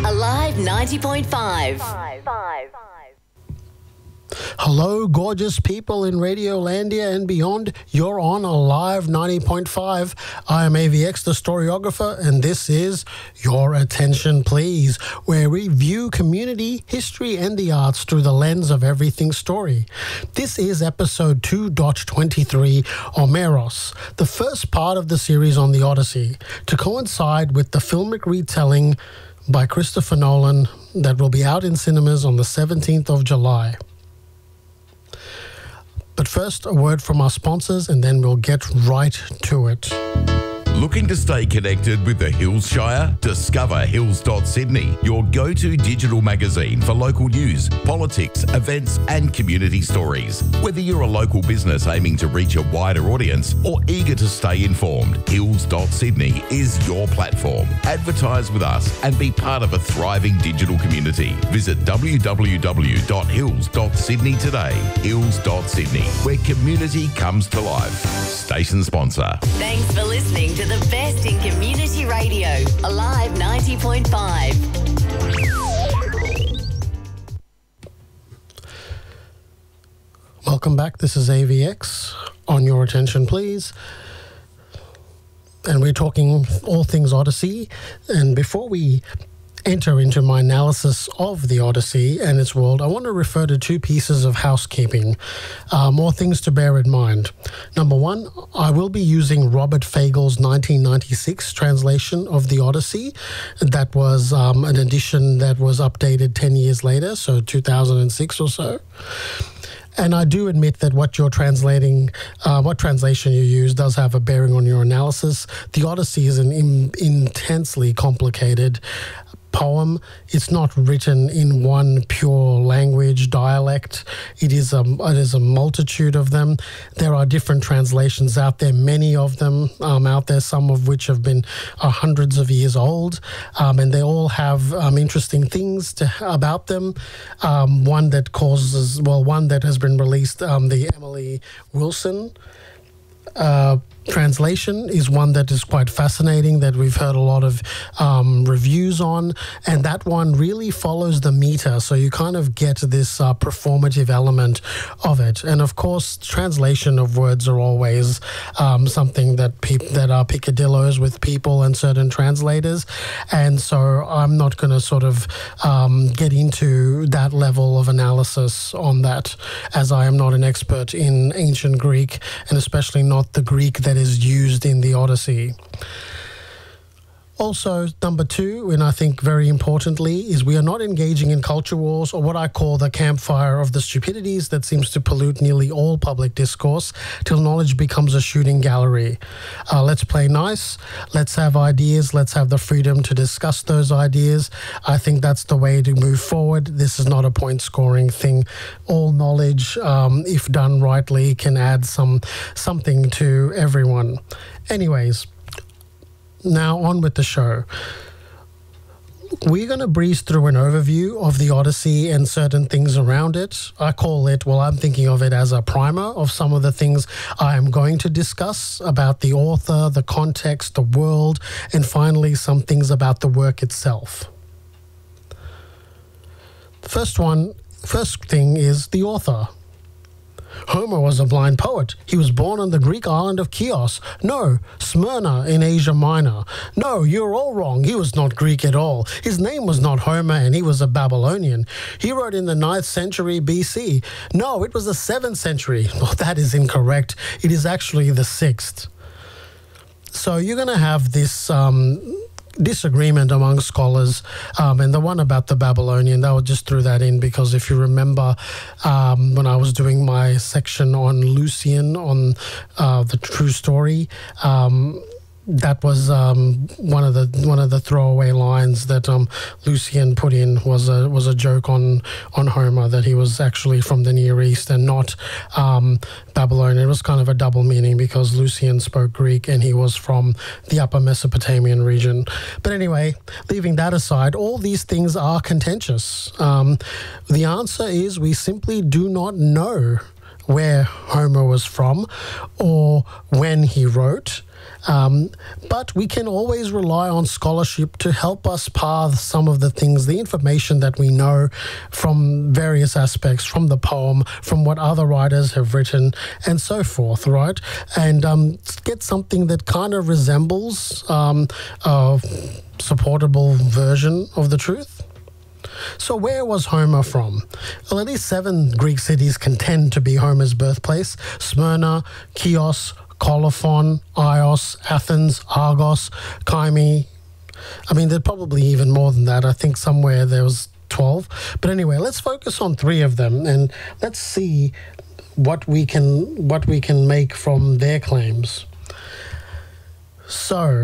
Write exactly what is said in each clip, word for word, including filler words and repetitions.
Alive ninety point five. Hello, gorgeous people in Radiolandia and beyond. You're on Alive ninety point five. I am A V X, the Storyographer, and this is Your Attention Please, where we view community, history, and the arts through the lens of everything story. This is episode two point twenty-three, Homeros, the first part of the series on the Odyssey, to coincide with the filmic retelling by Christopher Nolan that will be out in cinemas on the seventeenth of July. But first, a word from our sponsors, and then we'll get right to it. Looking to stay connected with the Hills Shire? Discover Hills dot Sydney, your go-to digital magazine for local news, politics, events and community stories. Whether you're a local business aiming to reach a wider audience or eager to stay informed, Hills dot Sydney is your platform. Advertise with us and be part of a thriving digital community. Visit w w w dot hills dot sydney today. Hills dot Sydney, where community comes to life. Station sponsor. Thanks for listening to the best in community radio, Alive ninety point five. Welcome back. This is A V X. On your attention, please. And we're talking all things Odyssey. And before we enter into my analysis of the Odyssey and its world, I want to refer to two pieces of housekeeping, uh, more things to bear in mind. Number one, I will be using Robert Fagel's nineteen ninety-six translation of the Odyssey. That was um, an edition that was updated ten years later, so two thousand six or so. And I do admit that what you're translating, uh, what translation you use does have a bearing on your analysis. The Odyssey is an in, intensely complicated poem. It's not written in one pure language, dialect. It is a, it is a multitude of them. There are different translations out there, many of them um, out there, some of which have been uh, hundreds of years old, um, and they all have um, interesting things to, about them. Um, one that causes, well, one that has been released, um, the Emily Wilson uh, translation is one that is quite fascinating, that we've heard a lot of um, reviews on, and that one really follows the meter, so you kind of get this uh, performative element of it. And of course, translation of words are always um, something that peop- that are picadillos with people and certain translators, and so I'm not going to sort of um, get into that level of analysis on that, as I am not an expert in ancient Greek, and especially not the Greek that is used in the Odyssey. Also, number two, and I think very importantly, is we are not engaging in culture wars or what I call the campfire of the stupidities that seems to pollute nearly all public discourse till knowledge becomes a shooting gallery. Uh, let's play nice. Let's have ideas. Let's have the freedom to discuss those ideas. I think that's the way to move forward. This is not a point-scoring thing. All knowledge, um, if done rightly, can add some something to everyone. Anyways, now on with the show. We're going to breeze through an overview of the Odyssey and certain things around it. I call it, well, I'm thinking of it as a primer of some of the things I am going to discuss about the author, the context, the world, and finally some things about the work itself. First one, first thing is the author. Homer was a blind poet. He was born on the Greek island of Chios. No, Smyrna in Asia Minor. No, you're all wrong. He was not Greek at all. His name was not Homer, and he was a Babylonian. He wrote in the ninth century B C. No, it was the seventh century. Well, that is incorrect. It is actually the sixth. So you're going to have this Um, disagreement among scholars, um, and the one about the Babylonian, I just threw that in because if you remember um, when I was doing my section on Lucian, on uh, the true story, um, that was um, one of the one of the throwaway lines that um, Lucian put in was a was a joke on on Homer, that he was actually from the Near East and not um, Babylonian. It was kind of a double meaning because Lucian spoke Greek and he was from the Upper Mesopotamian region. But anyway, leaving that aside, all these things are contentious. Um, the answer is we simply do not know where Homer was from or when he wrote. Um, but we can always rely on scholarship to help us path some of the things, the information that we know from various aspects, from the poem, from what other writers have written, and so forth, right? And um, get something that kind of resembles um, a supportable version of the truth. So where was Homer from? Well, at least seven Greek cities contend to be Homer's birthplace: Smyrna, Chios, Colophon, Ios, Athens, Argos, Kyme. I mean, there's probably even more than that. I think somewhere there was twelve. But anyway, let's focus on three of them and let's see what we can what we can make from their claims. So,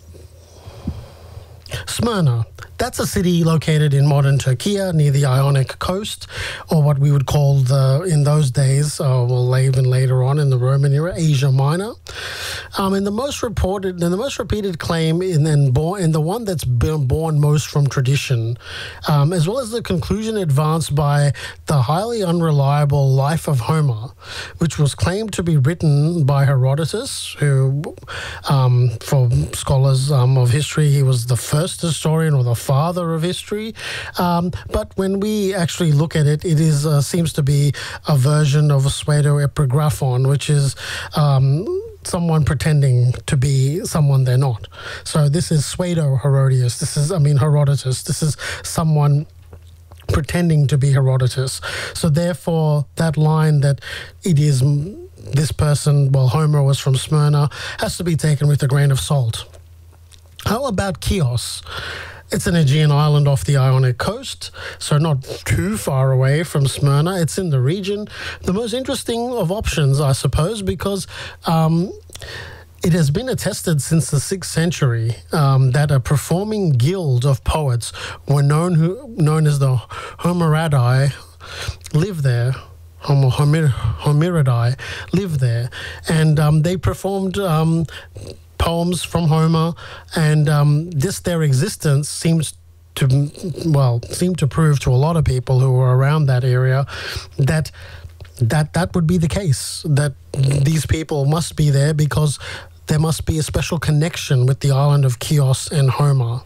Smyrna. That's a city located in modern Turkey near the Ionic coast, or what we would call the in those days, uh, well, even later on in the Roman era, Asia Minor. Um, and the most reported and the most repeated claim, in and born, and the one that's been born most from tradition, um, as well as the conclusion advanced by the highly unreliable Life of Homer, which was claimed to be written by Herodotus, who, um, for scholars um, of history, he was the first historian or the father of history, um, but when we actually look at it, it is uh, seems to be a version of a pseudo-epigraphon, which is um, someone pretending to be someone they're not. So this is pseudo-Herodias. This is, I mean, Herodotus. This is someone pretending to be Herodotus. So therefore, that line that it is this person, well, Homer was from Smyrna, has to be taken with a grain of salt. How about Chios? It's an Aegean island off the Ionic coast, so not too far away from Smyrna. It's in the region. The most interesting of options, I suppose, because um, it has been attested since the sixth century um, that a performing guild of poets were known who known as the Homeridae lived there. Homo, Homer, Homeridae lived there, and um, they performed Um, poems from Homer, and um, this their existence seems to, well, seemed to prove to a lot of people who were around that area that that that would be the case, that these people must be there because there must be a special connection with the island of Chios and Homer.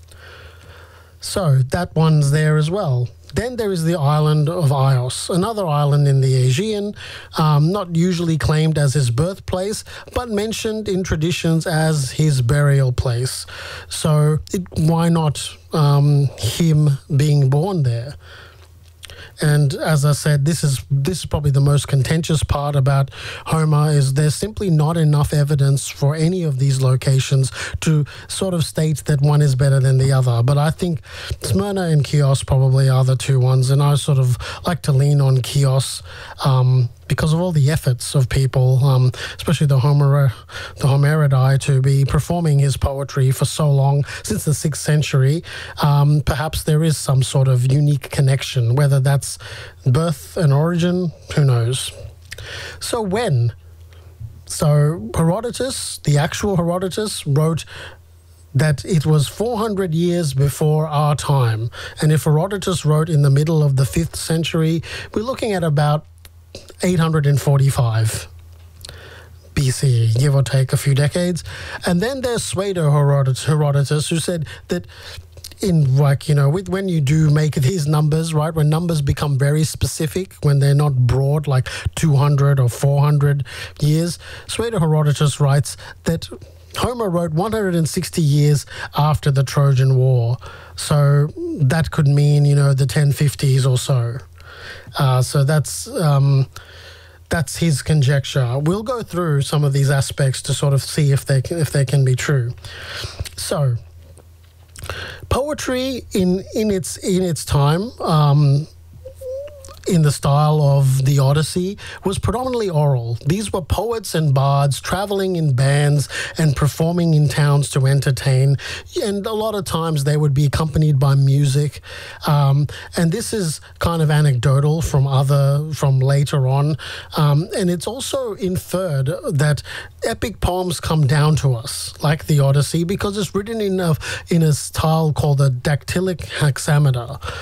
So that one's there as well. Then there is the island of Ios, another island in the Aegean, um, not usually claimed as his birthplace, but mentioned in traditions as his burial place. So it, why not um, him being born there? And as I said, this is this is probably the most contentious part about Homer, is there's simply not enough evidence for any of these locations to sort of state that one is better than the other. But I think Smyrna and Chios probably are the two ones, and I sort of like to lean on Chios um, because of all the efforts of people, um, especially the Homer, the Homeridae, to be performing his poetry for so long, since the sixth century. Um, perhaps there is some sort of unique connection, whether that's birth and origin, who knows. So when? So Herodotus, the actual Herodotus, wrote that it was four hundred years before our time. And if Herodotus wrote in the middle of the fifth century, we're looking at about eight hundred forty-five B C E, give or take a few decades. And then there's Pseudo-Herodotus, Herodotus, who said that in, like, you know, with, when you do make these numbers, right, when numbers become very specific, when they're not broad, like two hundred or four hundred years, Pseudo-Herodotus writes that Homer wrote one hundred sixty years after the Trojan War. So that could mean, you know, the ten fifties or so. Uh, so that's um, that's his conjecture. We'll go through some of these aspects to sort of see if they can, if they can be true. So, poetry in in its in its time, um, in the style of the Odyssey, was predominantly oral. These were poets and bards traveling in bands and performing in towns to entertain, and a lot of times they would be accompanied by music. Um, and this is kind of anecdotal from other, from later on. Um, and it's also inferred that epic poems come down to us, like the Odyssey, because it's written in a, in a style called the dactylic hexameter.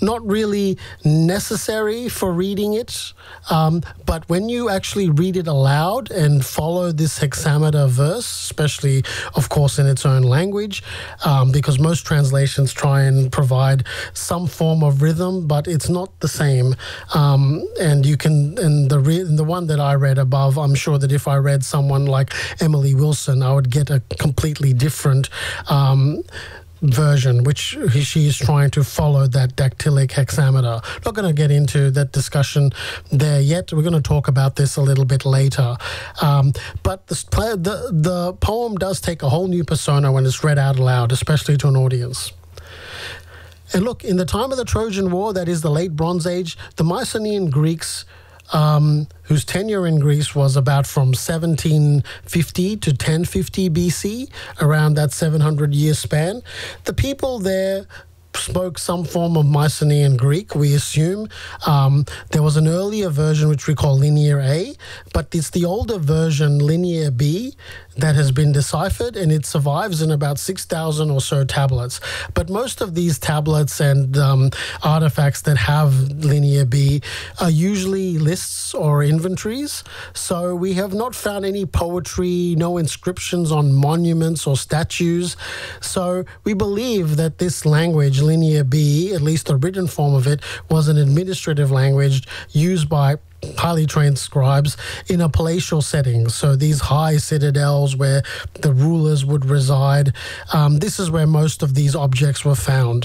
not really necessary for reading it. Um, but when you actually read it aloud and follow this hexameter verse, especially, of course, in its own language, um, because most translations try and provide some form of rhythm, but it's not the same. Um, and you can, and the re- the one that I read above, I'm sure that if I read someone like Emily Wilson, I would get a completely different um, version, which she is trying to follow that dactylic hexameter. Not going to get into that discussion there yet. We're going to talk about this a little bit later. Um, but the, the the poem does take a whole new persona when it's read out loud, especially to an audience. And look, in the time of the Trojan War, that is the late Bronze Age, the Mycenaean Greeks, um, whose tenure in Greece was about from seventeen fifty to ten fifty B C, around that seven hundred year span, the people there spoke some form of Mycenaean Greek, we assume. Um, there was an earlier version which we call Linear A, but it's the older version, Linear B, that has been deciphered, and it survives in about six thousand or so tablets. But most of these tablets and um, artifacts that have Linear B are usually lists or inventories. So we have not found any poetry, no inscriptions on monuments or statues. So we believe that this language, Linear B, at least the written form of it, was an administrative language used by highly trained scribes in a palatial setting. So these high citadels where the rulers would reside, um, this is where most of these objects were found.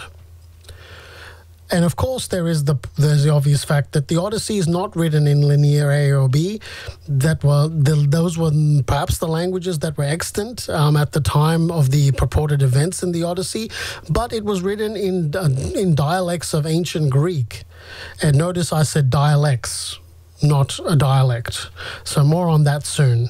And of course, there is the there's the obvious fact that the Odyssey is not written in Linear A or B. That were the, those were perhaps the languages that were extant um, at the time of the purported events in the Odyssey, but it was written in uh, in dialects of ancient Greek. And notice I said dialects, not a dialect. So more on that soon.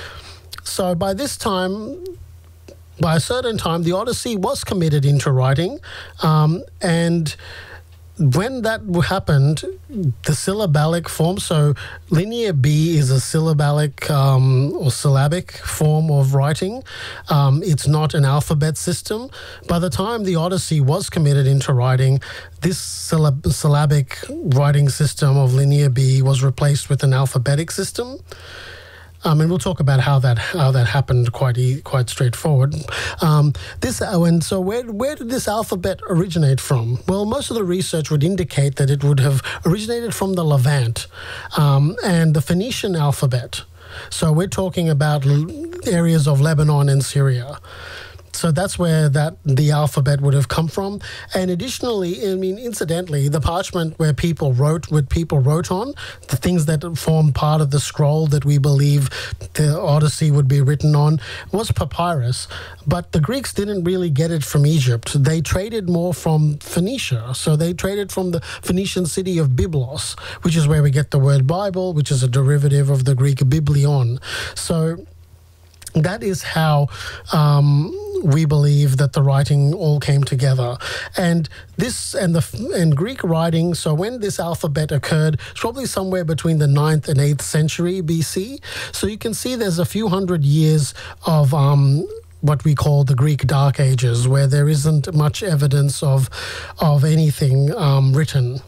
So by this time, by a certain time, the Odyssey was committed into writing, um, and when that happened, the syllabic form, so Linear B is a syllabic um, or syllabic form of writing. Um, it's not an alphabet system. By the time the Odyssey was committed into writing, this syllab- syllabic writing system of Linear B was replaced with an alphabetic system. Um, and we'll talk about how that how that happened quite e- quite straightforward. Um, this uh, and so where where did this alphabet originate from? Well, most of the research would indicate that it would have originated from the Levant um, and the Phoenician alphabet. So we're talking about l- areas of Lebanon and Syria. So that's where that the alphabet would have come from. And additionally, I mean, incidentally, the parchment where people wrote, what people wrote on, the things that form part of the scroll that we believe the Odyssey would be written on, was papyrus. But the Greeks didn't really get it from Egypt. They traded more from Phoenicia. So they traded from the Phoenician city of Byblos, which is where we get the word Bible, which is a derivative of the Greek biblion. So that is how um, we believe that the writing all came together. And this and the and Greek writing, so when this alphabet occurred, it's probably somewhere between the ninth and eighth century B C. So you can see there's a few hundred years of um, what we call the Greek Dark Ages, where there isn't much evidence of, of anything um, written.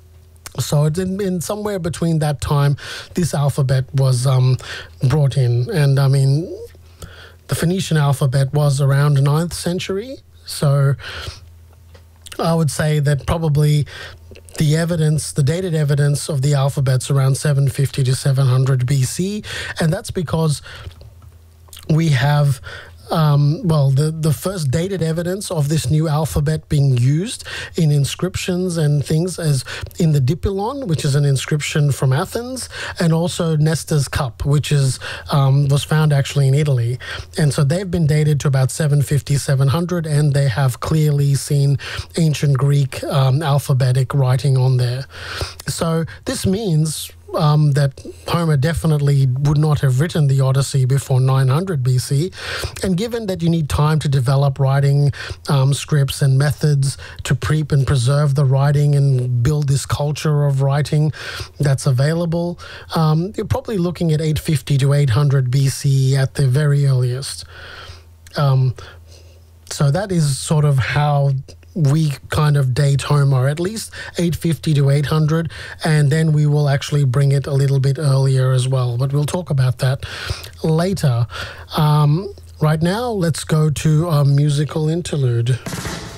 So it's in, in somewhere between that time, this alphabet was um, brought in. And I mean, the Phoenician alphabet was around ninth century. So I would say that probably the evidence, the dated evidence of the alphabet's around seven fifty to seven hundred B C. And that's because we have Um, well, the, the first dated evidence of this new alphabet being used in inscriptions and things as in the Dipylon, which is an inscription from Athens, and also Nestor's Cup, which is um, was found actually in Italy. And so they've been dated to about seven fifty, seven hundred, and they have clearly seen ancient Greek um, alphabetic writing on there. So this means Um, that Homer definitely would not have written the Odyssey before nine hundred B C. And given that you need time to develop writing um, scripts and methods to prep and preserve the writing and build this culture of writing that's available, um, you're probably looking at eight fifty to eight hundred B C at the very earliest. Um, so that is sort of how we kind of date Homer, at least eight fifty to eight hundred, and then we will actually bring it a little bit earlier as well. But we'll talk about that later. Um, right now, let's go to a musical interlude.